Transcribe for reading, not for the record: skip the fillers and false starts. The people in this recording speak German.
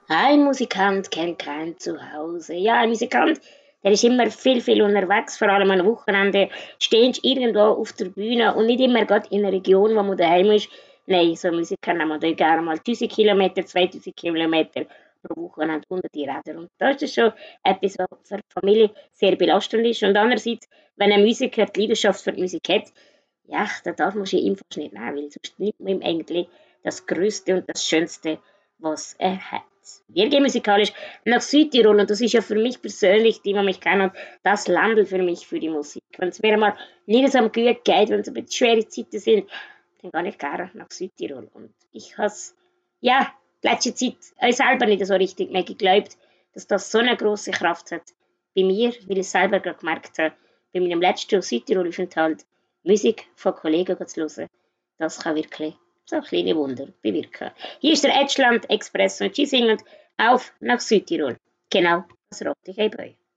Ein Musikant kennt kein Zuhause. Ja, ein Musikant, der ist immer viel, viel unterwegs, vor allem am Wochenende. Stehst irgendwo auf der Bühne und nicht immer gerade in einer Region, wo man daheim ist. Nein, so Musiker nehmen da gerne mal 1000 Kilometer, 2000 Kilometer pro Wochenende unter die Räder. Und da ist es schon etwas, was für die Familie sehr belastend ist. Und andererseits, wenn ein Musiker die Leidenschaft für die Musik hat, ja, da darf man sich ihm fast nicht nehmen, weil sonst nimmt man ihm eigentlich das Größte und das Schönste, was er hat. Wir gehen musikalisch nach Südtirol und das ist ja für mich persönlich, die man mich kennen, das Land für mich für die Musik. Wenn es mir mal nicht so am gut geht, wenn es ein bisschen schwere Zeiten sind, dann gehe ich gerne nach Südtirol. Und ich habe ja, die letzte Zeit auch selber nicht so richtig mehr geglaubt, dass das so eine große Kraft hat. Bei mir, weil ich selber gerade gemerkt habe, bei meinem letzten Südtirol-Aufenthalt, Musik von Kollegen zu hören, das kann wirklich so kleine Wunder bewirken. Hier ist der Edgeland Express und sie singen auf nach Südtirol. Genau, das rate ich eben euch.